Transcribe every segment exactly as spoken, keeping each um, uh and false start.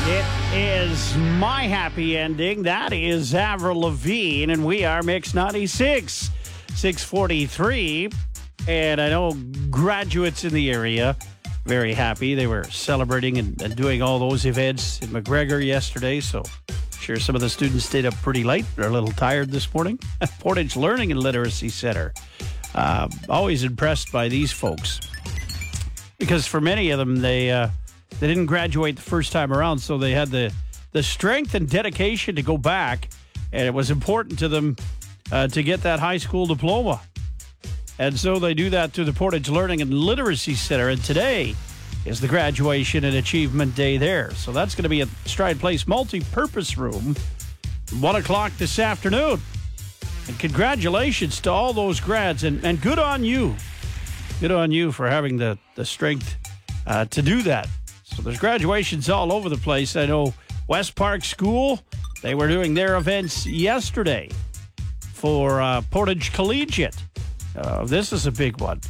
It is My Happy Ending. That is Avril Lavigne, and we are Mix ninety-six, six forty-three. And I know graduates in the area very happy. They were celebrating and, and doing all those events in McGregor yesterday, so I'm sure some of the students stayed up pretty late. They're a little tired this morning. Portage Learning and Literacy Center. Uh, always impressed by these folks, because for many of them, they uh, they didn't graduate the first time around, so they had the, the strength and dedication to go back, and it was important to them uh, to get that high school diploma. And so they do that through the Portage Learning and Literacy Center, and today is the graduation and achievement day there. So that's going to be at Stride Place Multi-Purpose Room, one o'clock this afternoon. And congratulations to all those grads, and, and good on you. Good on you for having the, the strength uh, to do that. So there's graduations all over the place. I know West Park School, they were doing their events yesterday for uh, Portage Collegiate. Uh, this is a big one.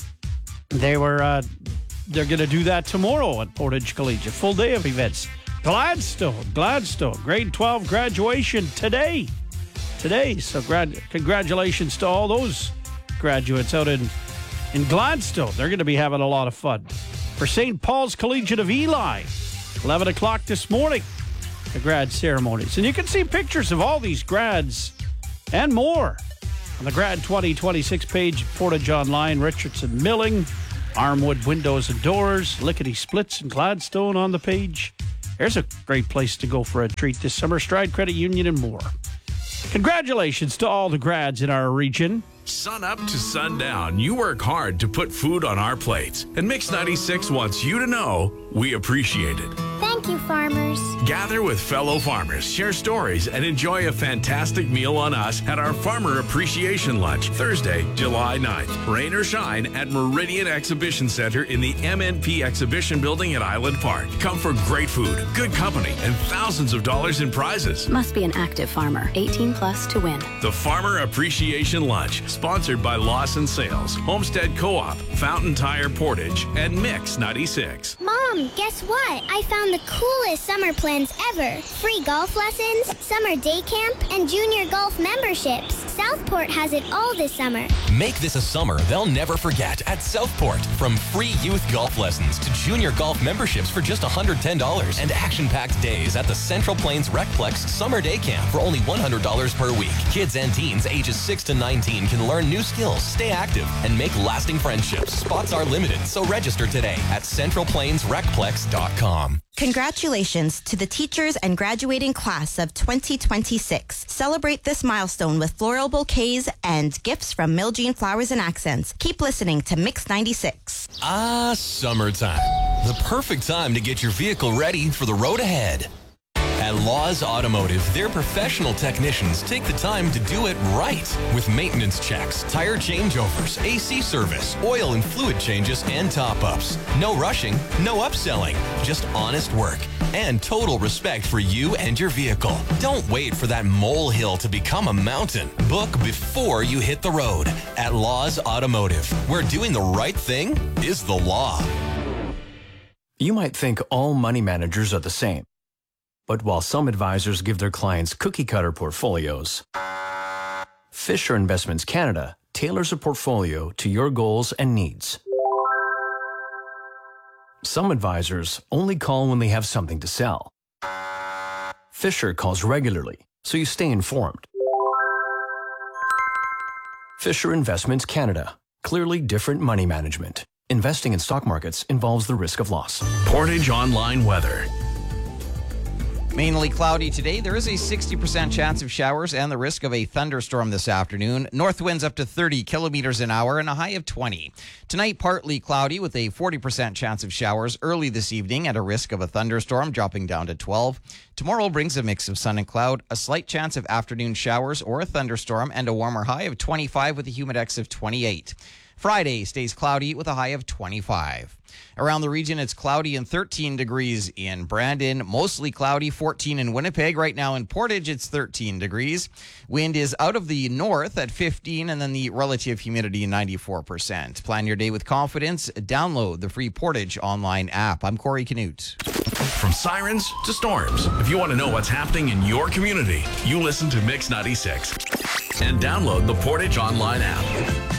They were, uh, they're going to do that tomorrow at Portage Collegiate. Full day of events. Gladstone, Gladstone, grade twelve graduation today. Today. So grad- congratulations to all those graduates out in, in Gladstone. They're going to be having a lot of fun. For Saint Paul's Collegiate of Eli, eleven o'clock this morning, the grad ceremonies. And you can see pictures of all these grads and more on the Grad twenty twenty-six page, Portage Online. Richardson Milling, Armwood Windows and Doors, Lickety Splits and Gladstone on the page. There's a great place to go for a treat this summer. Stride Credit Union and more. Congratulations to all the grads in our region. Sun up to sundown, you work hard to put food on our plates. And Mix ninety-six wants you to know we appreciate it. Thank you, farmers. Gather with fellow farmers, share stories, and enjoy a fantastic meal on us at our Farmer Appreciation Lunch, Thursday, July ninth. Rain or shine at Meridian Exhibition Center in the M N P Exhibition Building at Island Park. Come for great food, good company, and thousands of dollars in prizes. Must be an active farmer. eighteen plus to win. The Farmer Appreciation Lunch, sponsored by Lawson Sales, Homestead Co-op, Fountain Tire Portage, and Mix ninety-six. Mom, guess what? I found the coolest summer plans ever. Free golf lessons, summer day camp, and junior golf memberships. Southport has it all this summer. Make this a summer they'll never forget at Southport. From free youth golf lessons to junior golf memberships for just one hundred ten dollars and action-packed days at the Central Plains Recplex Summer Day Camp for only one hundred dollars per week. Kids and teens ages six to nineteen can learn new skills, stay active, and make lasting friendships. Spots are limited, so register today at central plains recplex dot com. Congratulations to the teachers and graduating class of twenty twenty-six. Celebrate this milestone with floral bouquets and gifts from Miljean Flowers and Accents. Keep listening to Mix ninety-six. Ah, summertime. The perfect time to get your vehicle ready for the road ahead. At Laws Automotive, their professional technicians take the time to do it right with maintenance checks, tire changeovers, A C service, oil and fluid changes, and top-ups. No rushing, no upselling, just honest work and total respect for you and your vehicle. Don't wait for that molehill to become a mountain. Book before you hit the road at Laws Automotive, where doing the right thing is the law. You might think all money managers are the same. But while some advisors give their clients cookie-cutter portfolios, Fisher Investments Canada tailors a portfolio to your goals and needs. Some advisors only call when they have something to sell. Fisher calls regularly, so you stay informed. Fisher Investments Canada. Clearly different money management. Investing in stock markets involves the risk of loss. Portage Online Weather. Mainly cloudy today. There is a sixty percent chance of showers and the risk of a thunderstorm this afternoon. North winds up to thirty kilometers an hour and a high of twenty. Tonight, partly cloudy with a forty percent chance of showers early this evening and a risk of a thunderstorm dropping down to twelve. Tomorrow brings a mix of sun and cloud, a slight chance of afternoon showers or a thunderstorm, and a warmer high of twenty-five with a humidex of twenty-eight. Friday stays cloudy with a high of twenty-five. Around the region, it's cloudy and thirteen degrees in Brandon. Mostly cloudy, fourteen in Winnipeg. Right now in Portage, it's thirteen degrees. Wind is out of the north at fifteen, and then the relative humidity ninety-four percent. Plan your day with confidence. Download the free Portage online app. I'm Corey Canute. From sirens to storms, if you want to know what's happening in your community, you listen to Mix ninety-six and download the Portage online app.